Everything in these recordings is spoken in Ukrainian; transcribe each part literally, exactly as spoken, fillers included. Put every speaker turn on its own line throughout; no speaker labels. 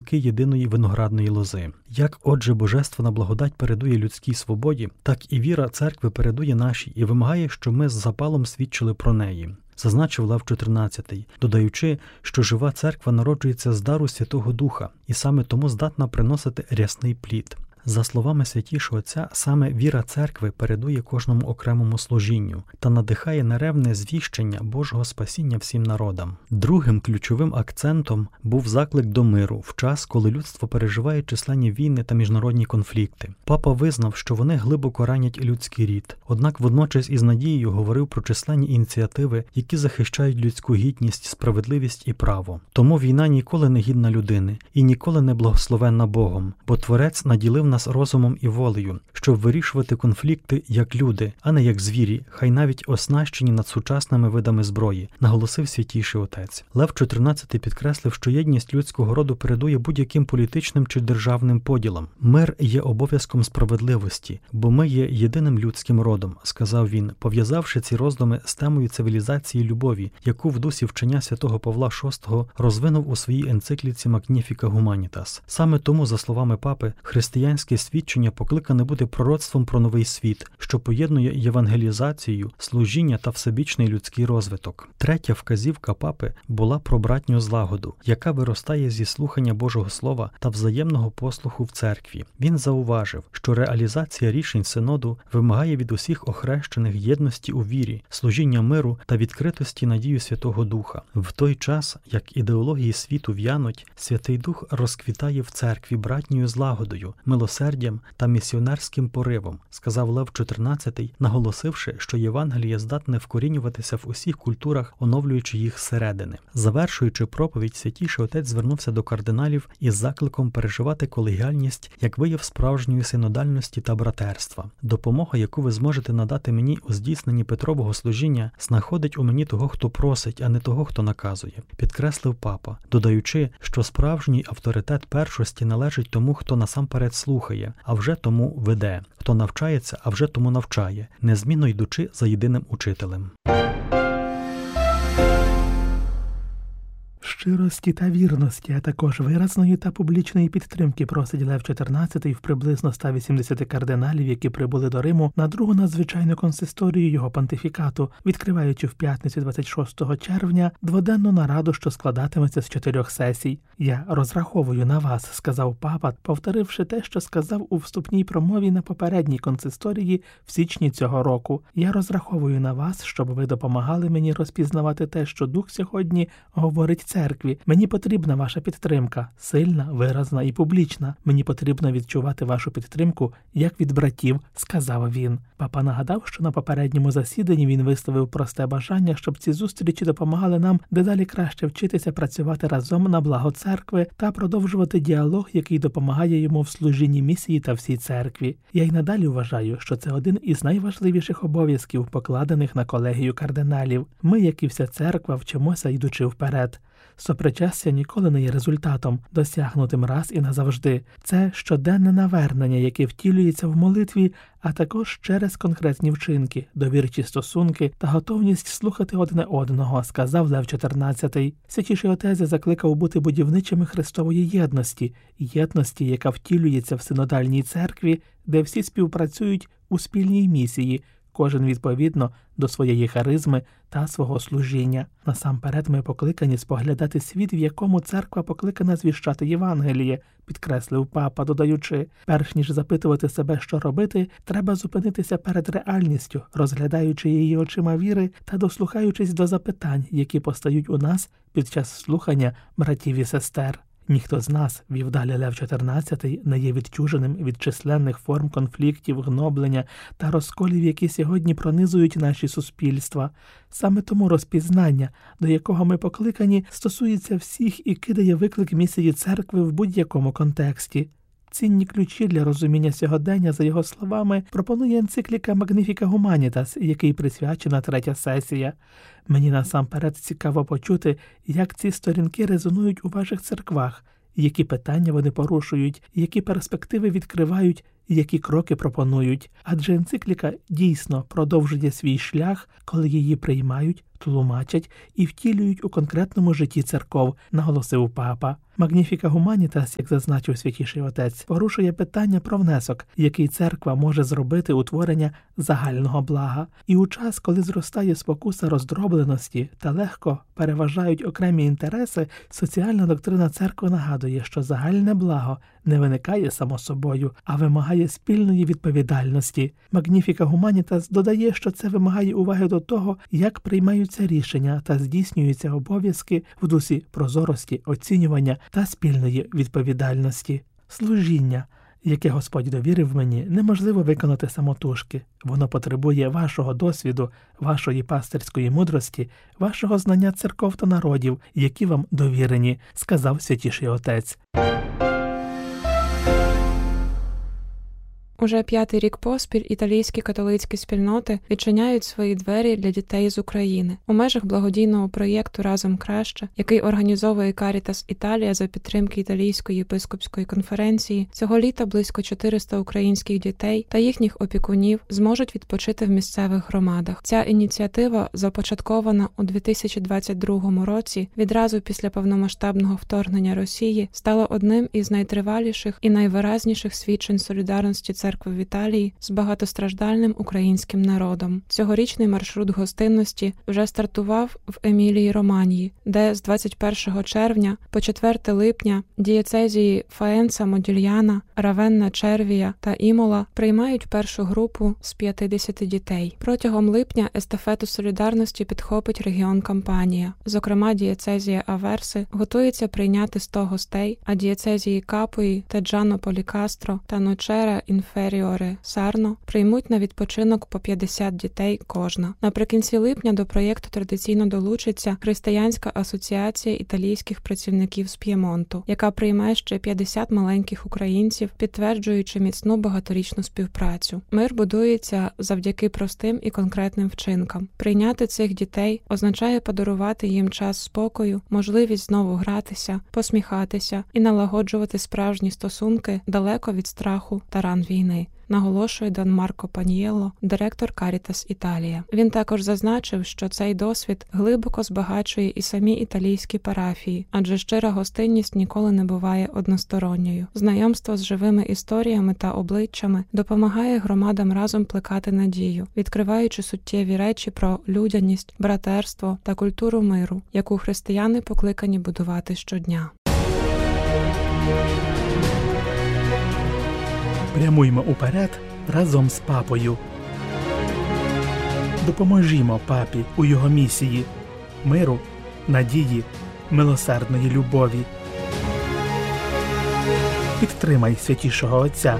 гілки єдиної виноградної лози. Як, отже, божественна благодать передує людській свободі, так і віра церкви передує нашій і вимагає, щоб ми з запалом свідчили про неї. Зазначив Лев чотирнадцятий, додаючи, що жива церква народжується з дару Святого Духа і саме тому здатна приносити рясний плід. За словами Святішого Отця, саме віра церкви передує кожному окремому служінню та надихає на ревне звіщення Божого спасіння всім народам. Другим ключовим акцентом був заклик до миру в час, коли людство переживає численні війни та міжнародні конфлікти. Папа визнав, що вони глибоко ранять людський рід, однак водночас із надією говорив про численні ініціативи, які захищають людську гідність, справедливість і право. Тому війна ніколи не гідна людини і ніколи не благословенна Богом, бо Творець наділив нас розумом і волею, щоб вирішувати конфлікти як люди, а не як звірі, хай навіть оснащені над сучасними видами зброї, наголосив Святіший Отець. Лев чотирнадцятий підкреслив, що єдність людського роду передує будь-яким політичним чи державним поділам. Мир є обов'язком справедливості, бо ми є єдиним людським родом, сказав він, пов'язавши ці роздуми з темою цивілізації любові, яку в дусі вчення святого Павла шостого розвинув у своїй енцикліці Magnificat Humanitas. Саме тому, за словами папи, християнське свідчення покликане бути пророцтвом про новий світ, що поєднує євангелізацію, служіння та всебічний людський розвиток. Третя вказівка папи була про братню злагоду, яка виростає зі слухання Божого Слова та взаємного послуху в церкві. Він зауважив, що реалізація рішень синоду вимагає від усіх охрещених єдності у вірі, служіння миру та відкритості надію Святого Духа. В той час, як ідеології світу в'януть, Святий Дух розквітає в церкві братньою злагодою, милосердям та місіонерським поривом, сказав Лев чотирнадцятий, наголосивши, що Євангеліє здатне вкорінюватися в усіх культурах, оновлюючи їх зсередини. Завершуючи проповідь, Святіший Отець звернувся до кардиналів із закликом переживати колегіальність як вияв справжньої синодальності та братерства. Допомога, яку ви зможете надати мені у здійсненні Петрового служіння, знаходить у мені того, хто просить, а не того, хто наказує, підкреслив папа, додаючи, що справжній авторитет першості належить тому, хто насамперед слухає, а вже тому веде, хто навчається, а вже тому навчає, незмінно йдучи за єдиним учителем.
Щирості та вірності, а також виразної та публічної підтримки просить Лев чотирнадцятий в приблизно ста вісімдесяти кардиналів, які прибули до Риму на другу надзвичайну консисторію його понтифікату, відкриваючи в п'ятницю двадцять шостого червня дводенну нараду, що складатиметься з чотирьох сесій. «Я розраховую на вас», – сказав папа, повторивши те, що сказав у вступній промові на попередній консисторії в січні цього року. «Я розраховую на вас, щоб ви допомагали мені розпізнавати те, що Дух сьогодні говорить церкві. Мені потрібна ваша підтримка, сильна, виразна і публічна. Мені потрібно відчувати вашу підтримку, як від братів», – сказав він. Папа нагадав, що на попередньому засіданні він висловив просте бажання, щоб ці зустрічі допомагали нам дедалі краще вчитися працювати разом на благо церкви та продовжувати діалог, який допомагає йому в служінні місії та всій церкві. Я й надалі вважаю, що це один із найважливіших обов'язків, покладених на колегію кардиналів. Ми, як і вся церква, вчимося, йдучи вперед. Сопричастя ніколи не є результатом, досягнутим раз і назавжди. Це щоденне навернення, яке втілюється в молитві, а також через конкретні вчинки, довірчі стосунки та готовність слухати одне одного, сказав Лев чотирнадцятий. Святіший Отець закликав бути будівничими Христової єдності, єдності, яка втілюється в синодальній церкві, де всі співпрацюють у спільній місії, кожен відповідно до своєї харизми та свого служіння. Насамперед ми покликані споглядати світ, в якому церква покликана звіщати Євангеліє, підкреслив папа, додаючи, перш ніж запитувати себе, що робити, треба зупинитися перед реальністю, розглядаючи її очима віри та дослухаючись до запитань, які постають у нас під час слухання братів і сестер. Ніхто з нас, вів далі Лев чотирнадцятий, не є відчуженим від численних форм конфліктів, гноблення та розколів, які сьогодні пронизують наші суспільства. Саме тому розпізнання, до якого ми покликані, стосується всіх і кидає виклик місії церкви в будь-якому контексті. Цінні ключі для розуміння сьогодення, за його словами, пропонує енцикліка Magnificat Humanitas, який присвячена третя сесія. Мені насамперед цікаво почути, як ці сторінки резонують у ваших церквах, які питання вони порушують, які перспективи відкривають, які кроки пропонують. Адже енцикліка дійсно продовжує свій шлях, коли її приймають, тлумачать і втілюють у конкретному житті церков, наголосив папа. Magnificat Humanitas, як зазначив Святіший Отець, порушує питання про внесок, який церква може зробити у творення загального блага. І у час, коли зростає спокуса роздробленості та легко переважають окремі інтереси, соціальна доктрина церкви нагадує, що загальне благо не виникає само собою, а вимагає спільної відповідальності. Magnificat Humanitas додає, що це вимагає уваги до того, як приймаються рішення та здійснюються обов'язки в дусі прозорості, оцінювання та спільної відповідальності. Служіння, яке Господь довірив мені, неможливо виконати самотужки. Воно потребує вашого досвіду, вашої пастирської мудрості, вашого знання церков та народів, які вам довірені, сказав Святіший Отець.
Уже п'ятий рік поспіль італійські католицькі спільноти відчиняють свої двері для дітей з України. У межах благодійного проєкту «Разом краще», який організовує Caritas Italia за підтримки Італійської єпископської конференції, цього літа близько чотириста українських дітей та їхніх опікунів зможуть відпочити в місцевих громадах. Ця ініціатива, започаткована у дві тисячі двадцять другому році, відразу після повномасштабного вторгнення Росії, стала одним із найтриваліших і найвиразніших свідчень солідарності церкви в Італії з багатостраждальним українським народом. Цьогорічний маршрут гостинності вже стартував в Емілії-Романьї, де з двадцять першого червня по четверте липня дієцезії Фаенца, Модільяна, Равенна, Червія та Імола приймають першу групу з п'ятдесят дітей. Протягом липня естафету солідарності підхопить регіон Кампанія. Зокрема, дієцезія Аверси готується прийняти сто гостей, а дієцезії Капуї, Теджано Полікастро та Ночера Інферіоре Сарно приймуть на відпочинок по п'ятдесят дітей кожна. Наприкінці липня до проєкту традиційно долучиться Християнська асоціація італійських працівників з П'ємонту, яка прийме ще п'ятдесят маленьких українців, підтверджуючи міцну багаторічну співпрацю. Мир будується завдяки простим і конкретним вчинкам. Прийняти цих дітей означає подарувати їм час спокою, можливість знову гратися, посміхатися і налагоджувати справжні стосунки далеко від страху та ран війни, наголошує Дон Марко Паньєло, директор Caritas Italia. Він також зазначив, що цей досвід глибоко збагачує і самі італійські парафії, адже щира гостинність ніколи не буває односторонньою. Знайомство з живими історіями та обличчями допомагає громадам разом плекати надію, відкриваючи суттєві речі про людяність, братерство та культуру миру, яку християни покликані будувати щодня.
Прямуймо уперед разом з папою. Допоможімо папі у його місії миру, надії, милосердної любові. Підтримай Святішого Отця.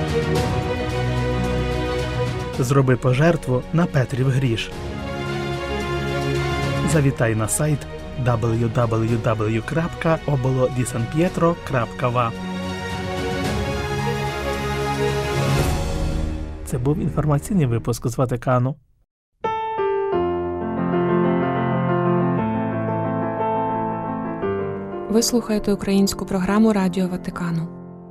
Зроби пожертву на Петрів гріш. Завітай на сайт дабл ю дабл ю дабл ю крапка оболо ді сан п'єтро крапка ва. Це був інформаційний випуск з Ватикану.
Ви слухаєте українську програму Радіо Ватикану.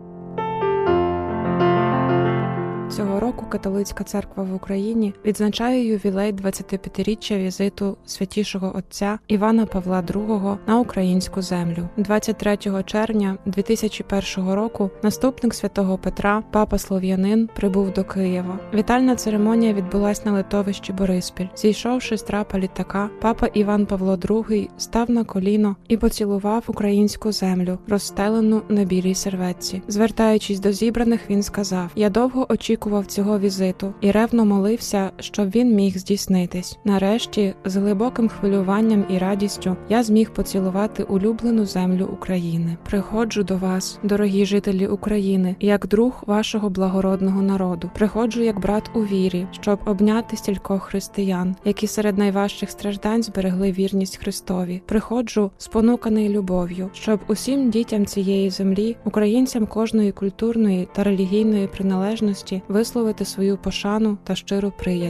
Цього року католицька церква в Україні відзначає ювілей двадцятип'ятиріччя візиту Святішого Отця Івана Павла другого на українську землю. двадцять третього червня дві тисячі першого року наступник святого Петра, папа Слов'янин, прибув до Києва. Вітальна церемонія відбулась на литовищі Бориспіль. Зійшовши з трапа літака, папа Іван Павло другий став на коліно і поцілував українську землю, розстелену на білій серветці. Звертаючись до зібраних, він сказав: «Я довго очікував цього візиту і ревно молився, щоб він міг здійснитись. Нарешті, з глибоким хвилюванням і радістю, я зміг поцілувати улюблену землю України. Приходжу до вас, дорогі жителі України, як друг вашого благородного народу. Приходжу як брат у вірі, щоб обняти стількох християн, які серед найважчих страждань зберегли вірність Христові. Приходжу спонуканий любов'ю, щоб усім дітям цієї землі, українцям кожної культурної та релігійної приналежності, висловити свою пошану та щиру приязнь.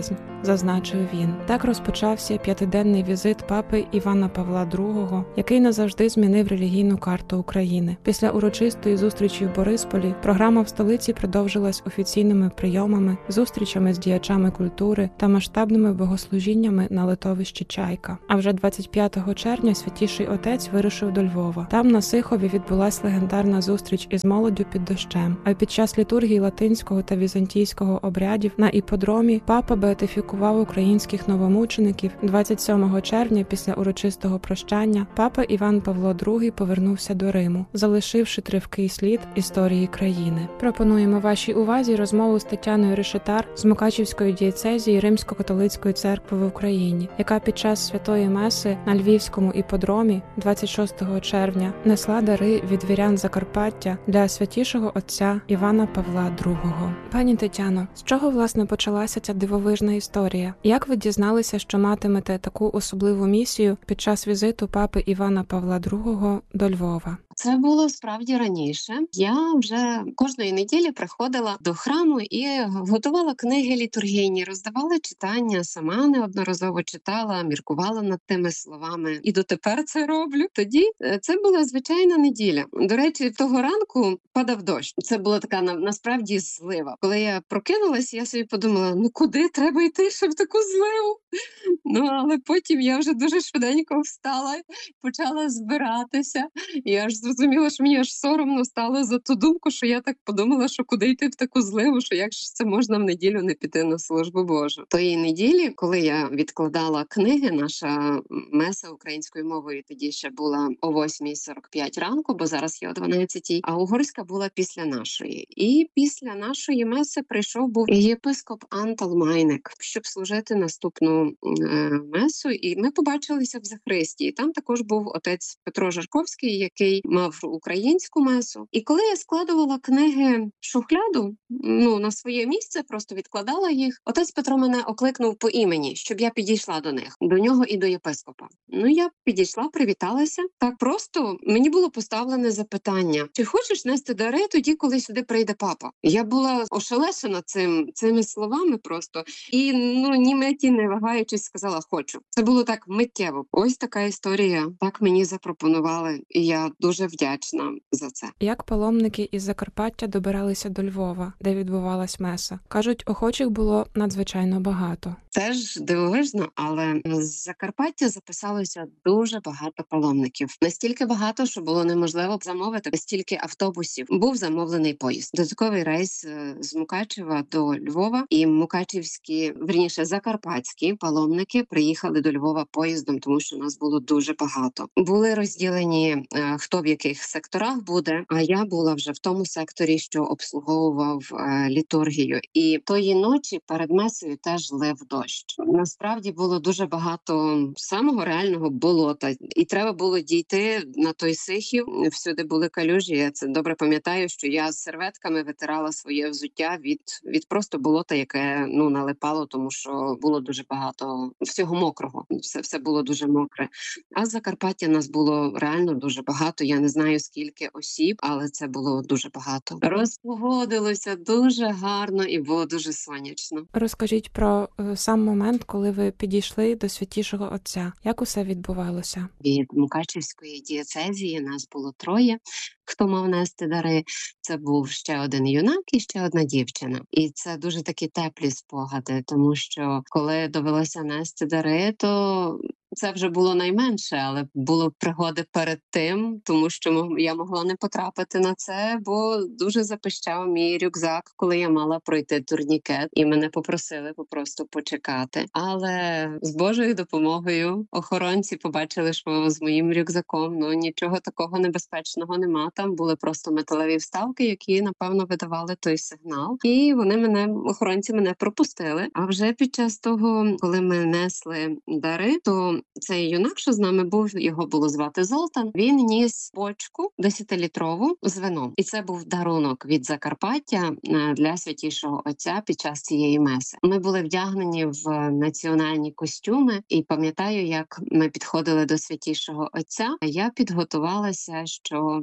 зазначив він. Так розпочався п'ятиденний візит папи Івана Павла другого, який назавжди змінив релігійну карту України. Після урочистої зустрічі в Борисполі програма в столиці продовжилась офіційними прийомами, зустрічами з діячами культури та масштабними богослужіннями на литовищі Чайка. А вже двадцять п'ятого червня Святіший Отець вирушив до Львова. Там на Сихові відбулась легендарна зустріч із молоддю під дощем. А під час літургії латинського та візантійського обрядів на іподромі папа беатифікував українських новомучеників. двадцять сьомого червня після урочистого прощання папа Іван Павло другий повернувся до Риму, залишивши тривкий слід історії країни. Пропонуємо вашій увазі розмову з Тетяною Решетар з Мукачівської дієцезії Римсько-католицької церкви в Україні, яка під час святої меси на Львівському іподромі двадцять шостого червня несла дари від вірян Закарпаття для святішого отця Івана Павла другого. Пані Тетяно, з чого, власне, почалася ця дивовижна історія? Як ви дізналися, що матимете таку особливу місію під час візиту папи Івана Павла другого до Львова?
Це було справді раніше. Я вже кожної неділі приходила до храму і готувала книги літургійні, роздавала читання, сама неодноразово читала, міркувала над тими словами. І дотепер це роблю. Тоді це була звичайна неділя. До речі, того ранку падав дощ. Це була така насправді злива. Коли я прокинулась, я собі подумала, ну куди треба йти, щоб таку зливу? Ну, але потім я вже дуже швиденько встала, почала збиратися. Я ж зрозуміла, що мені аж соромно стало за ту думку, що я так подумала, що куди йти в таку зливу, що як ж це можна в неділю не піти на службу Божу. Тої неділі, коли я відкладала книги, наша меса українською мовою тоді ще була о восьмій сорок п'ять ранку, бо зараз є о дванадцятій, а угорська була після нашої. І після нашої меси прийшов був єпископ Антал Майник, щоб служити наступну е, месу, і ми побачилися в Захристії. Там також був отець Петро Жарковський, який мав українську месу. І коли я складувала книги в шухляду, ну, на своє місце, просто відкладала їх, отець Петро мене окликнув по імені, щоб я підійшла до них, до нього і до єпископа. Ну, я підійшла, привіталася. Так просто мені було поставлене запитання, чи хочеш нести дари тоді, коли сюди прийде папа? Я була ошелешена цим, цими словами просто. І, ну, ні миті не вагаючись, сказала, хочу. Це було так миттєво. Ось така історія. Так мені запропонували, і я дуже вдячна за це.
Як паломники із Закарпаття добиралися до Львова, де відбувалась меса? Кажуть, охочих було надзвичайно багато.
Це ж дивовижно, але з Закарпаття записалося дуже багато паломників. Настільки багато, що було неможливо замовити стільки автобусів. Був замовлений поїзд. Додатковий рейс з Мукачева до Львова, і мукачівські, верніше, закарпатські паломники приїхали до Львова поїздом, тому що нас було дуже багато. Були розділені, хто в яких секторах буде, а я була вже в тому секторі, що обслуговував е, літургію. І тої ночі перед месою теж лив дощ. Насправді було дуже багато самого реального болота. І треба було дійти на той Сихів. Всюди були калюжі. Я це добре пам'ятаю, що я з серветками витирала своє взуття від, від просто болота, яке, ну, налипало, тому що було дуже багато всього мокрого. Все, все було дуже мокре. А з Закарпаття нас було реально дуже багато. Я не знаю, скільки осіб, але це було дуже багато. Розпогодилося дуже гарно і було дуже сонячно.
Розкажіть про е, сам момент, коли ви підійшли до Святішого Отця. Як усе відбувалося?
Від Мукачівської дієцезії нас було троє, хто мав нести дари. Це був ще один юнак і ще одна дівчина. І це дуже такі теплі спогади, тому що коли довелося нести дари, то це вже було найменше, але було пригоди перед тим, тому що я могла не потрапити на це, бо дуже запищав мій рюкзак, коли я мала пройти турнікет, і мене попросили просто почекати. Але з Божою допомогою охоронці побачили, що з моїм рюкзаком, ну, нічого такого небезпечного нема. Там були просто металеві вставки, які, напевно, видавали той сигнал. І вони мене, охоронці мене пропустили. А вже під час того, коли ми несли дари, то цей юнак, що з нами був, його було звати Золтан, він ніс бочку десятилітрову з вином. І це був дарунок від Закарпаття для Святішого Отця під час цієї меси. Ми були вдягнені в національні костюми, і пам'ятаю, як ми підходили до Святішого Отця, а я підготувалася, що скажу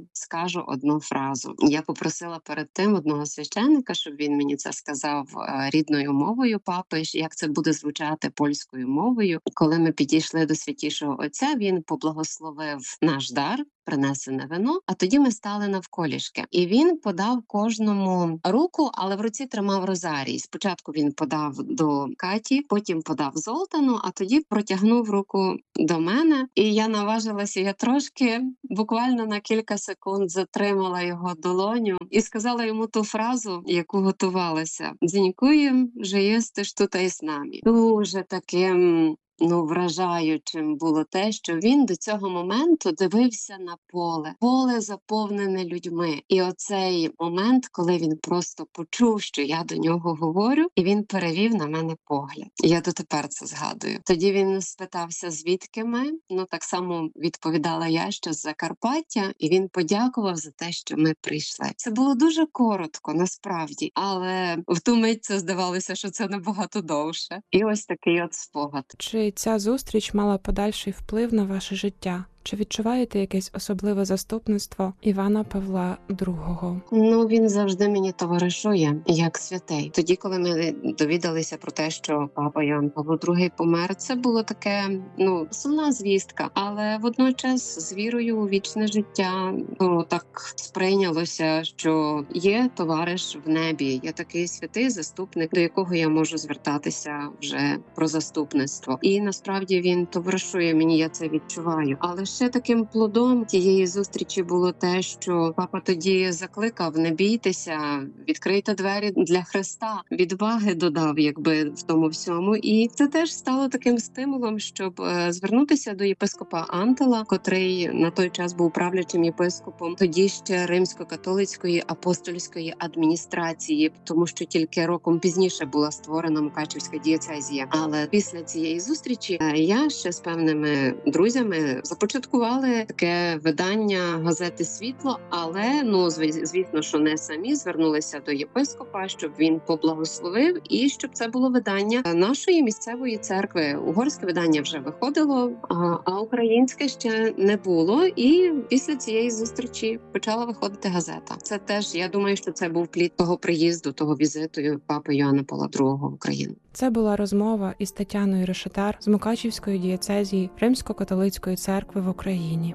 скажу одну фразу. Я попросила перед тим одного священника, щоб він мені це сказав рідною мовою папи, як це буде звучати польською мовою. Коли ми підійшли до Святішого Отця, він поблагословив наш дар, принесене вино, а тоді ми стали навколішки. І він подав кожному руку, але в руці тримав розарій. Спочатку він подав до Каті, потім подав Золтану, а тоді протягнув руку до мене. І я наважилася, я трошки, буквально на кілька секунд затримала його долоню і сказала йому ту фразу, яку готувалася. «Дзінькуєм, що єстиш тут із нами». Дуже таким... Ну, вражаючим було те, що він до цього моменту дивився на поле. Поле заповнене людьми. І оцей момент, коли він просто почув, що я до нього говорю, і він перевів на мене погляд. Я дотепер це згадую. Тоді він спитався, звідки ми. Ну, так само відповідала я, що з Закарпаття. І він подякував за те, що ми прийшли. Це було дуже коротко, насправді. Але в ту мить це здавалося, що це набагато довше. І ось такий от спогад.
Чи ця зустріч мала подальший вплив на ваше життя? Чи відчуваєте якесь особливе заступництво Івана Павла другого?
Ну, він завжди мені товаришує, як святий. Тоді, коли ми довідалися про те, що папа Іоанн Павло другий помер, це було таке, ну, сумна звістка. Але водночас з вірою у вічне життя, ну, так сприйнялося, що є товариш в небі, є такий святий заступник, до якого я можу звертатися вже про заступництво. І насправді він товаришує мені, я це відчуваю. Але ще таким плодом тієї зустрічі було те, що папа тоді закликав: не бійтеся, відкрийте двері для Христа. Відваги додав, якби, в тому всьому. І це теж стало таким стимулом, щоб звернутися до єпископа Антела, котрий на той час був правлячим єпископом, тоді ще Римсько-католицької апостольської адміністрації, тому що тільки роком пізніше була створена Мукачівська дієцезія. Але після цієї зустрічі я ще з певними друзями започаткувала таке видання газети «Світло», але, ну, звісно, що не самі звернулися до єпископа, щоб він поблагословив і щоб це було видання нашої місцевої церкви. Угорське видання вже виходило, а українське ще не було. І після цієї зустрічі почала виходити газета. Це теж, я думаю, що це був плід того приїзду, того візиту папи Іоанна Павла другого в Україну.
Це була розмова із Тетяною Решетар з Мукачівської дієцезії Римсько-католицької церкви в Україні.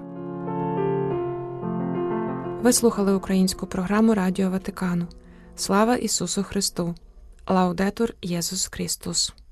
Ви слухали українську програму Радіо Ватикану. Слава Ісусу Христу! Лаудетур Єсус Христос!